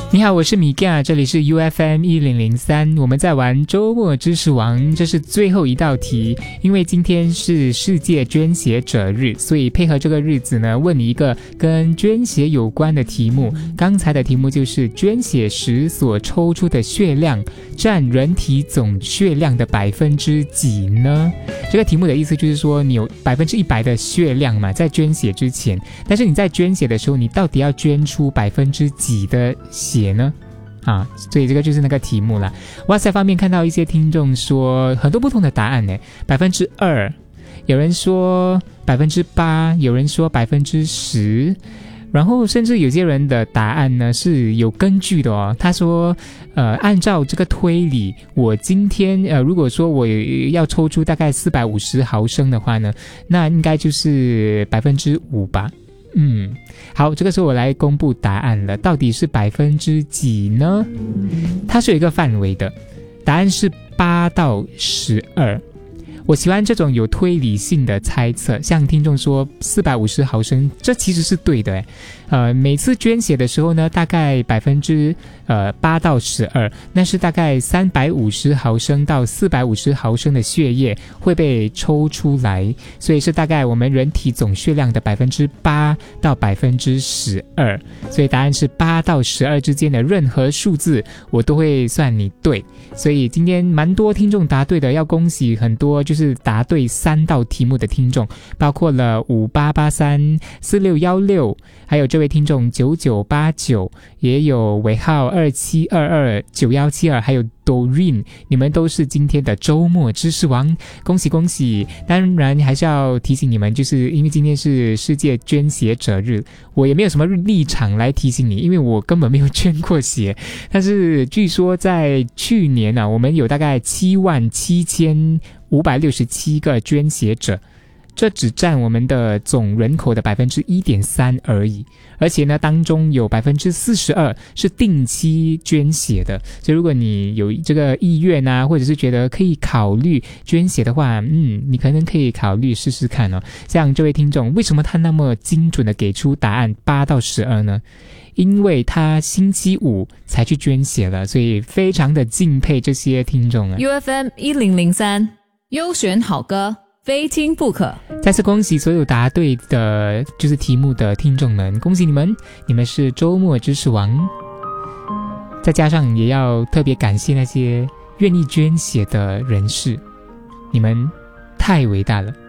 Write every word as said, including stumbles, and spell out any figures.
你好，我是米嘎，这里是 U F M 一零零三，我们在玩周末知识王，这是最后一道题。因为今天是世界捐血者日，所以配合这个日子呢，问你一个跟捐血有关的题目。刚才的题目就是捐血时所抽出的血量占人体总血量的百分之几呢？这个题目的意思就是说，你有百分之一百的血量嘛，在捐血之前，但是你在捐血的时候，你到底要捐出百分之几的血呢？啊，所以这个就是那个题目了。哇塞，方面看到一些听众说很多不同的答案呢，百分之二，有人说百分之八，有人说百分之十。然后甚至有些人的答案呢是有根据的哦。他说呃，按照这个推理，我今天呃，如果说我要抽出大概四百五十毫升的话呢，那应该就是百分之五吧。嗯，好，这个时候我来公布答案了，到底是百分之几呢？它是有一个范围的，答案是八到十二。我喜欢这种有推理性的猜测，像听众说四百五十毫升，这其实是对的诶。呃，每次捐血的时候呢，大概百分之呃八到十二，那是大概三百五十毫升到四百五十毫升的血液会被抽出来，所以是大概我们人体总血量的百分之八到百分之十二，所以答案是八到十二之间的任何数字，我都会算你对。所以今天蛮多听众答对的，要恭喜很多就是答对三道题目的听众，包括了五八八三、四六一六，还有这位听众九九八九，也有尾号二七二二、九一七二，还有 Doreen， 你们都是今天的周末知识王，恭喜恭喜！当然还是要提醒你们，就是因为今天是世界捐血者日，我也没有什么立场来提醒你，因为我根本没有捐过血。但是据说在去年啊，我们有大概七万七千五百六十七个捐血者，这只占我们的总人口的 百分之一点三 而已，而且呢，当中有 百分之四十二 是定期捐血的，所以如果你有这个意愿啊，或者是觉得可以考虑捐血的话，嗯，你可能可以考虑试试看哦。像这位听众，为什么他那么精准的给出答案八到十二呢？因为他星期五才去捐血了，所以非常的敬佩这些听众啊。 U F M 一零零三优选好歌，非听不可。 再次恭喜所有答对的就是题目的听众们，恭喜你们，你们是周末知识王。再加上也要特别感谢那些愿意捐血的人士，你们太伟大了。